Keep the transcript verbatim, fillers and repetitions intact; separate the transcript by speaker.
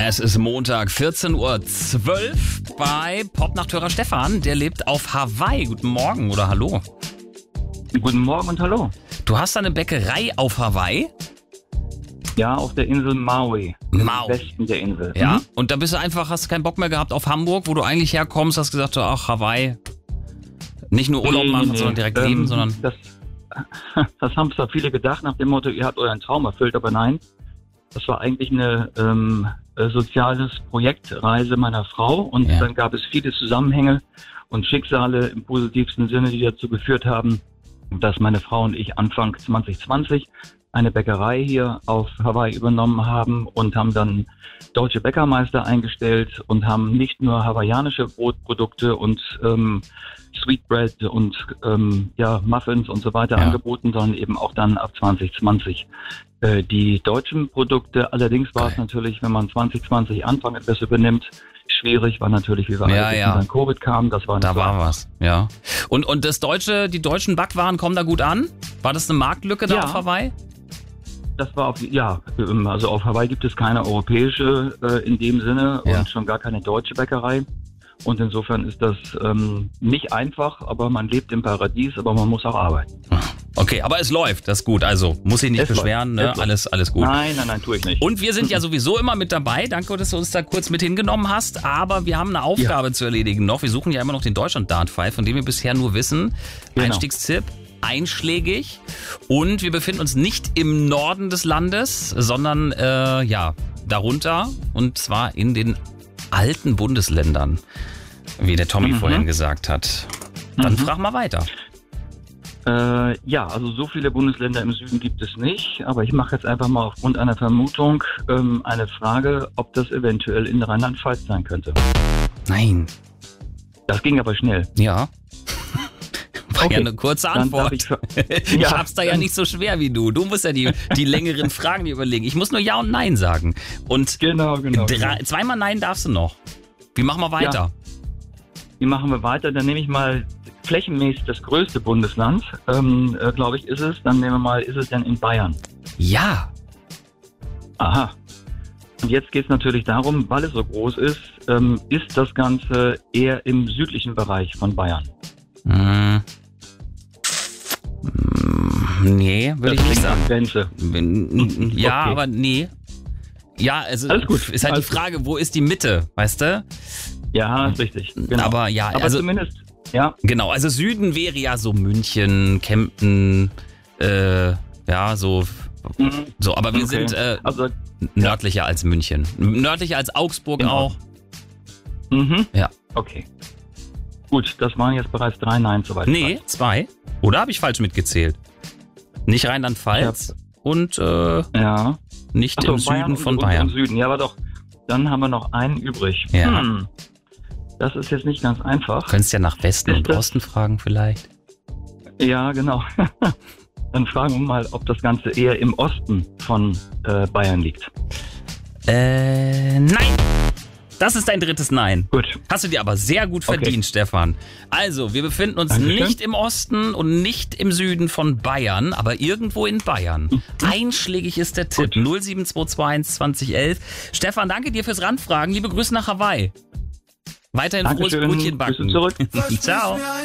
Speaker 1: Es ist Montag, vierzehn Uhr zwölf bei Popnachthörer Stefan. Der lebt auf Hawaii. Guten Morgen oder hallo.
Speaker 2: Guten Morgen und hallo.
Speaker 1: Du hast eine Bäckerei auf Hawaii?
Speaker 2: Ja, auf der Insel Maui.
Speaker 1: Maui.
Speaker 2: Im Westen der Insel.
Speaker 1: Ja.
Speaker 2: Mhm.
Speaker 1: Und da bist du einfach, hast keinen Bock mehr gehabt auf Hamburg, wo du eigentlich herkommst, hast gesagt, ach, Hawaii. Nicht nur Urlaub
Speaker 2: Nee,
Speaker 1: machen,
Speaker 2: nee.
Speaker 1: sondern direkt
Speaker 2: Ähm,
Speaker 1: leben, sondern...
Speaker 2: Das, das haben zwar viele gedacht nach dem Motto, ihr habt euren Traum erfüllt, aber nein. Das war eigentlich eine ähm, äh, soziales Projektreise meiner Frau und
Speaker 1: Ja.
Speaker 2: dann gab es viele Zusammenhänge und Schicksale im positivsten Sinne, die dazu geführt haben, dass meine Frau und ich Anfang zwanzig zwanzig eine Bäckerei hier auf Hawaii übernommen haben und haben dann deutsche Bäckermeister eingestellt und haben nicht nur hawaiianische Brotprodukte und ähm, Sweetbread und ähm, ja, Muffins und so weiter
Speaker 1: Ja.
Speaker 2: angeboten, sondern eben auch dann ab zwanzig zwanzig äh, die deutschen Produkte. Allerdings war es
Speaker 1: Geil.
Speaker 2: natürlich, wenn man zwanzig zwanzig Anfang etwas übernimmt, schwierig, war natürlich, wie wir
Speaker 1: Ja,
Speaker 2: alle wissen,
Speaker 1: ja.
Speaker 2: dann Covid kam, das war nicht
Speaker 1: Da
Speaker 2: so
Speaker 1: war
Speaker 2: einfach.
Speaker 1: was, ja. Und, und das deutsche, die deutschen Backwaren kommen da gut an? War das eine Marktlücke da
Speaker 2: Ja.
Speaker 1: auf Hawaii?
Speaker 2: Das war auf, ja, ähm, also auf Hawaii gibt es keine europäische äh, in dem Sinne
Speaker 1: Ja.
Speaker 2: und schon gar keine deutsche Bäckerei. Und insofern ist das ähm, nicht einfach, aber man lebt im Paradies, aber man muss auch arbeiten.
Speaker 1: Okay, aber es läuft, das ist gut. Also muss ich nicht
Speaker 2: Es läuft,
Speaker 1: beschweren,
Speaker 2: es
Speaker 1: ne?
Speaker 2: läuft.
Speaker 1: Alles, alles gut.
Speaker 2: Nein, nein, nein, tue ich nicht.
Speaker 1: Und wir sind ja sowieso immer mit dabei. Danke, dass du uns da kurz mit hingenommen hast. Aber wir haben eine Aufgabe zu erledigen noch. Wir suchen ja immer noch den Deutschland-Dart-Five, von dem wir bisher nur wissen.
Speaker 2: Genau.
Speaker 1: Einstiegstipp, einschlägig. Und wir befinden uns nicht im Norden des Landes, sondern äh, ja, darunter. Und zwar in den alten Bundesländern, wie der Tommy
Speaker 2: Mhm.
Speaker 1: vorhin gesagt hat. Dann
Speaker 2: Mhm.
Speaker 1: frag mal weiter.
Speaker 2: Äh, ja, also so viele Bundesländer im Süden gibt es nicht, aber ich mache jetzt einfach mal aufgrund einer Vermutung ähm, eine Frage, ob das eventuell in Rheinland-Pfalz sein könnte.
Speaker 1: Nein.
Speaker 2: Das ging aber schnell.
Speaker 1: Ja. War
Speaker 2: Okay,
Speaker 1: ja eine kurze
Speaker 2: dann darf
Speaker 1: Antwort.
Speaker 2: ich ver-
Speaker 1: Ich
Speaker 2: Ja.
Speaker 1: hab's da ja nicht so schwer wie du. Du musst ja die, die längeren Fragen dir überlegen. Ich muss nur Ja und Nein sagen. Und
Speaker 2: Genau, genau.
Speaker 1: drei, zweimal Nein darfst du noch. Wie machen wir weiter?
Speaker 2: Wie machen wir weiter? Dann nehme ich mal flächenmäßig das größte Bundesland, ähm, äh, glaube ich, ist es. Dann nehmen wir mal, ist es denn in Bayern?
Speaker 1: Ja.
Speaker 2: Aha. Und jetzt geht es natürlich darum, weil es so groß ist, ähm, ist das Ganze eher im südlichen Bereich von Bayern.
Speaker 1: Hm. Hm, Nee, würde ich
Speaker 2: Das
Speaker 1: nicht
Speaker 2: klingt
Speaker 1: sagen.
Speaker 2: nach Grenze.
Speaker 1: Wenn- Ja,
Speaker 2: Okay.
Speaker 1: aber nee. Ja, also
Speaker 2: Alles gut,
Speaker 1: ist halt
Speaker 2: alles
Speaker 1: die Frage, wo ist die Mitte, weißt du?
Speaker 2: Ja, ist richtig. Genau.
Speaker 1: Aber ja,
Speaker 2: Aber
Speaker 1: also
Speaker 2: zumindest, ja,
Speaker 1: genau, also Süden wäre ja so München, Kempten, äh, ja, so,
Speaker 2: mhm.
Speaker 1: so, aber wir
Speaker 2: Okay.
Speaker 1: sind äh,
Speaker 2: also,
Speaker 1: nördlicher als München. Nördlicher als Augsburg
Speaker 2: Genau.
Speaker 1: auch.
Speaker 2: mhm.
Speaker 1: Ja.
Speaker 2: Okay. Gut, das waren jetzt bereits drei Nein soweit.
Speaker 1: Nee, zwei. Oder habe ich falsch mitgezählt? Nicht Rheinland-Pfalz und äh,
Speaker 2: Ja.
Speaker 1: nicht
Speaker 2: Ach so,
Speaker 1: im
Speaker 2: Bayern
Speaker 1: Süden
Speaker 2: und,
Speaker 1: von
Speaker 2: und
Speaker 1: Bayern.
Speaker 2: Im Süden, ja, aber doch. Dann haben wir noch einen übrig.
Speaker 1: Ja.
Speaker 2: Hm. Das ist jetzt nicht ganz einfach.
Speaker 1: Du könntest ja nach Westen
Speaker 2: Ist
Speaker 1: und
Speaker 2: das-
Speaker 1: Osten fragen vielleicht.
Speaker 2: Ja, genau. Dann fragen wir mal, ob das Ganze eher im Osten von äh, Bayern liegt.
Speaker 1: Äh, nein! Das ist dein drittes Nein.
Speaker 2: Gut.
Speaker 1: Hast du dir aber sehr gut
Speaker 2: Okay.
Speaker 1: verdient, Stefan. Also, wir befinden uns
Speaker 2: Dankeschön.
Speaker 1: nicht im Osten und nicht im Süden von Bayern, aber irgendwo in Bayern. Einschlägig ist der Tipp.
Speaker 2: Gut.
Speaker 1: null sieben zwei zwei eins zwanzig elf. Stefan, danke dir fürs Ranfragen. Liebe Grüße nach Hawaii. Weiterhin frohes
Speaker 2: Dankeschön.
Speaker 1: Brötchen backen.
Speaker 2: Grüße zurück.
Speaker 1: Ciao.